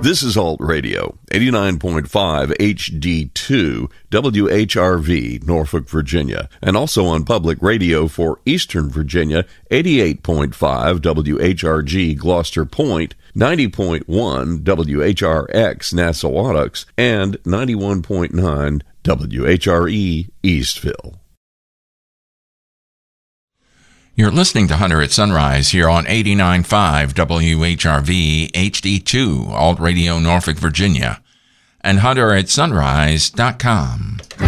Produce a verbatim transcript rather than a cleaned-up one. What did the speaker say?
This is Alt Radio, eighty-nine point five H D two, W H R V, Norfolk, Virginia, and also on public radio for Eastern Virginia, eighty-eight point five W H R G, Gloucester Point, ninety point one W H R X, Nassawadox, and ninety-one point nine W H R E, Eastville. You're listening to Hunter at Sunrise here on eighty-nine point five W H R V H D two, Alt Radio, Norfolk, Virginia, and hunter at sunrise dot com.